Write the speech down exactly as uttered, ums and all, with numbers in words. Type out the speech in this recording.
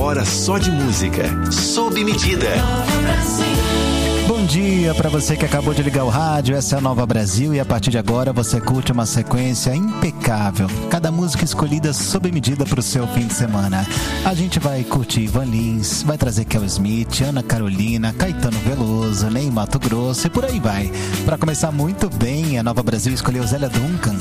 hora só de música. Sob medida. Bom dia para você que acabou de ligar o rádio, essa é a Nova Brasil e a partir de agora você curte uma sequência impecável. Cada música escolhida sob medida para o seu fim de semana. A gente vai curtir Ivan Lins, vai trazer Kel Smith, Ana Carolina, Caetano Veloso, Ney Matogrosso e por aí vai. Para começar muito bem, a Nova Brasil escolheu Zélia Duncan,